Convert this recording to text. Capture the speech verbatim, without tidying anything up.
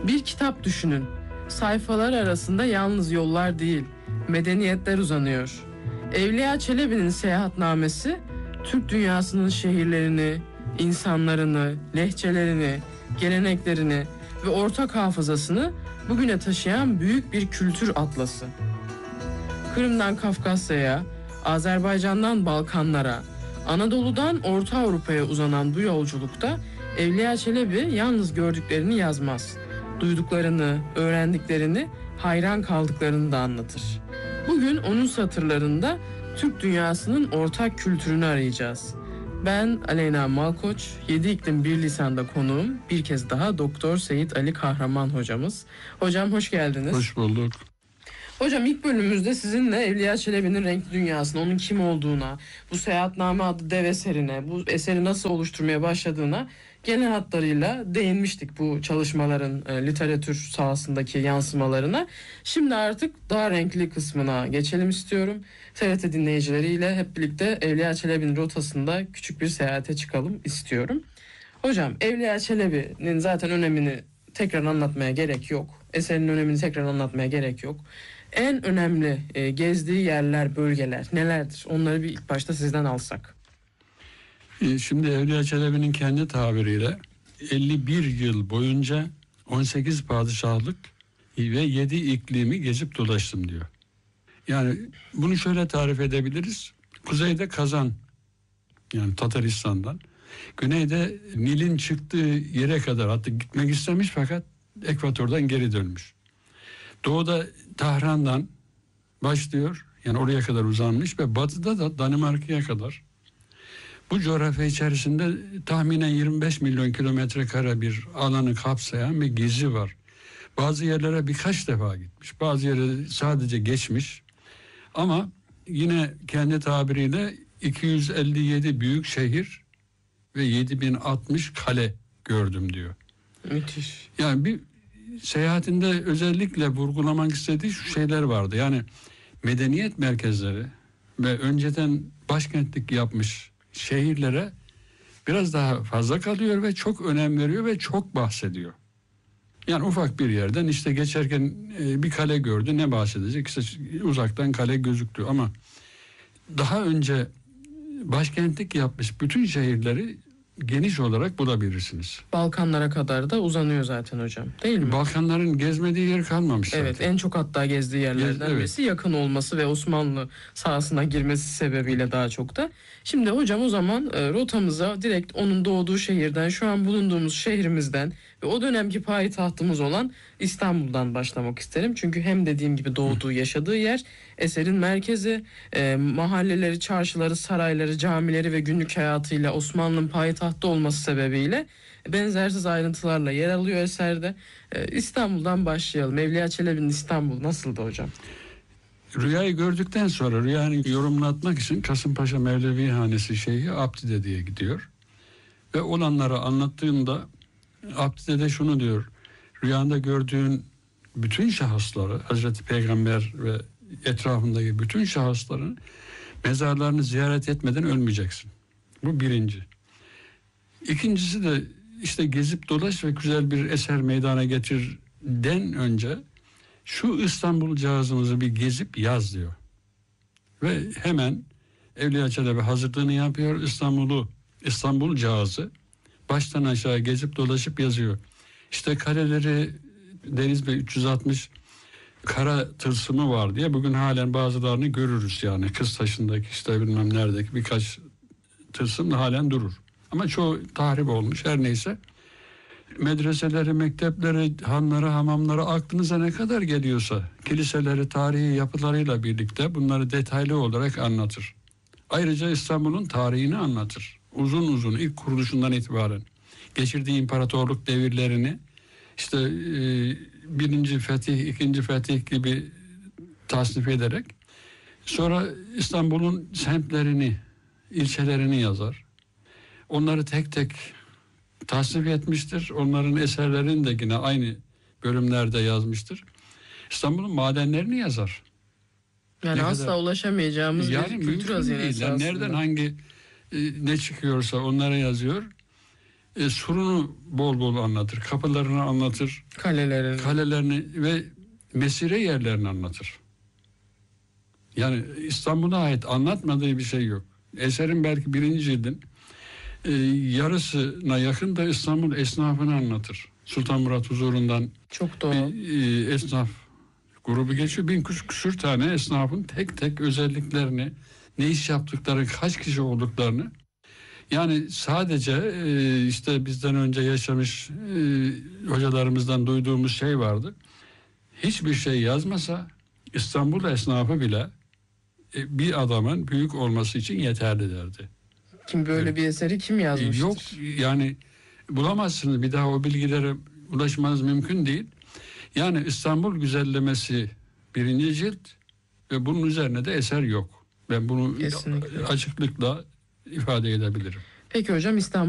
Bir kitap düşünün. Sayfalar arasında yalnız yollar değil, medeniyetler uzanıyor. Evliya Çelebi'nin seyahatnamesi, Türk dünyasının şehirlerini, insanlarını, lehçelerini, geleneklerini ve ortak hafızasını bugüne taşıyan büyük bir kültür atlası. Kırım'dan Kafkasya'ya, Azerbaycan'dan Balkanlara, Anadolu'dan Orta Avrupa'ya uzanan bu yolculukta Evliya Çelebi yalnız gördüklerini yazmaz. Duyduklarını, öğrendiklerini, hayran kaldıklarını da anlatır. Bugün onun satırlarında Türk dünyasının ortak kültürünü arayacağız. Ben Aleyna Malkoç, Yedi İklim Bir Lisan'da konuğum bir kez daha Doktor Seyit Ali Kahraman hocamız. Hocam hoş geldiniz. Hoş bulduk. Hocam ilk bölümümüzde sizinle Evliya Çelebi'nin renkli dünyasına, onun kim olduğuna, bu Seyahatname adlı dev eserine, bu eseri nasıl oluşturmaya başladığına genel hatlarıyla değinmiştik, bu çalışmaların e, literatür sahasındaki yansımalarına. Şimdi artık daha renkli kısmına geçelim istiyorum. T R T dinleyicileriyle hep birlikte Evliya Çelebi'nin rotasında küçük bir seyahate çıkalım istiyorum. Hocam Evliya Çelebi'nin zaten önemini tekrar anlatmaya gerek yok. Eserinin önemini tekrar anlatmaya gerek yok. En önemli e, gezdiği yerler, bölgeler nelerdir? Onları bir ilk başta sizden alsak. Şimdi Evliya Çelebi'nin kendi tabiriyle elli bir yıl boyunca on sekiz padişahlık ve yedi iklimi gezip dolaştım diyor. Yani bunu şöyle tarif edebiliriz. Kuzeyde Kazan, yani Tataristan'dan, güneyde Nil'in çıktığı yere kadar hatta gitmek istemiş fakat ekvatordan geri dönmüş. Doğuda Tahran'dan başlıyor, yani oraya kadar uzanmış ve batıda da Danimarka'ya kadar. Bu coğrafya içerisinde tahminen yirmi beş milyon kilometre kare bir alanı kapsayan bir gezi var. Bazı yerlere birkaç defa gitmiş, bazı yerlere sadece geçmiş. Ama yine kendi tabiriyle iki yüz elli yedi büyük şehir ve yedi bin altmış kale gördüm diyor. Müthiş. Yani bir seyahatinde özellikle vurgulamak istediği şu şeyler vardı. Yani medeniyet merkezleri ve önceden başkentlik yapmış şehirlere biraz daha fazla kalıyor ve çok önem veriyor ve çok bahsediyor. Yani ufak bir yerden işte geçerken bir kale gördü, ne bahsedecek? İşte uzaktan kale gözüktü ama daha önce başkentlik yapmış bütün şehirleri geniş olarak bulabilirsiniz. Balkanlara kadar da uzanıyor zaten hocam, değil mi? Balkanların gezmediği yer kalmamış zaten. Evet, en çok hatta gezdiği yerlerden Gez, evet. birisi, yakın olması ve Osmanlı sahasına girmesi sebebiyle daha çok da. Şimdi hocam o zaman e, rotamıza direkt onun doğduğu şehirden, şu an bulunduğumuz şehrimizden ve o dönemki payitahtımız olan İstanbul'dan başlamak isterim. Çünkü hem dediğim gibi doğduğu, yaşadığı yer, eserin merkezi, e, mahalleleri, çarşıları, sarayları, camileri ve günlük hayatıyla Osmanlı'nın payitahtı olması sebebiyle benzersiz ayrıntılarla yer alıyor eserde. Ee, İstanbul'dan başlayalım. Evliya Çelebi'nin İstanbul nasıldı hocam? Rüyayı gördükten sonra rüyanın yorumlatmak için Kasımpaşa Mevlevi Hanesi Şeyhi Abdide diye gidiyor. Ve olanları anlattığında Abdide de şunu diyor. Rüyanda gördüğün bütün şahısları, Hazreti Peygamber ve etrafındaki bütün şahısların mezarlarını ziyaret etmeden ölmeyeceksin. Bu birinci. İkincisi de işte gezip dolaş ve güzel bir eser meydana getirden önce şu İstanbul cihazımızı bir gezip yaz diyor. Ve hemen Evliya Çelebi hazırlığını yapıyor. İstanbul'u, İstanbul cihazı baştan aşağı gezip dolaşıp yazıyor. İşte kaleleri, Deniz Bey üç yüz altmış kara tılsımı var diye bugün halen bazılarını görürüz yani. Kıztaşı'ndaki işte bilmem neredeki birkaç tılsım da halen durur. Ama çoğu tahrip olmuş, her neyse. Medreseleri, mektepleri, hanları, hamamları aklınıza ne kadar geliyorsa kiliseleri, tarihi yapılarıyla birlikte bunları detaylı olarak anlatır. Ayrıca İstanbul'un tarihini anlatır. Uzun uzun ilk kuruluşundan itibaren geçirdiği imparatorluk devirlerini işte e, birinci fetih, ikinci fetih gibi tasnif ederek sonra İstanbul'un semtlerini, ilçelerini yazar. Onları tek tek tasnif etmiştir. Onların eserlerini de yine aynı bölümlerde yazmıştır. İstanbul'un madenlerini yazar. Yani ne asla kadar ulaşamayacağımız yani bir kültür hazinesi yani nereden hangi e, ne çıkıyorsa onları yazıyor. e, surunu bol bol anlatır. Kapılarını anlatır. Kalelerini. Kalelerini ve mesire yerlerini anlatır. Yani İstanbul'a ait anlatmadığı bir şey yok. Eserin belki birinci cildin e, yarısına yakın da İstanbul esnafını anlatır. Sultan Murat huzurundan Çok doğal. bir e, esnaf grubu geçiyor. Bin küsür tane esnafın tek tek özelliklerini, ne iş yaptıklarını, kaç kişi olduklarını. Yani sadece e, işte bizden önce yaşamış e, hocalarımızdan duyduğumuz şey vardı. Hiçbir şey yazmasa İstanbul esnafı bile e, bir adamın büyük olması için yeterli derdi. Kim böyle Evet. bir eseri kim yazmıştır? Yok yani bulamazsınız, bir daha o bilgilere ulaşmanız mümkün değil. Yani İstanbul güzellemesi birinci cilt ve bunun üzerine de eser yok. Ben bunu Kesinlikle. açıklıkla ifade edebilirim. Peki hocam, İstanbul